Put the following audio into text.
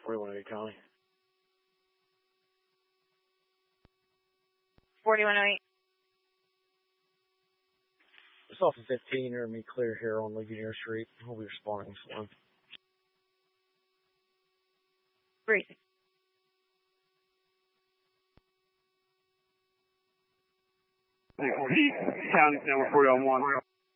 4108 County. 4108. It's off of 15 or me clear here on Ligonier Street. I'll be responding to one. Great. County number 40 on 1.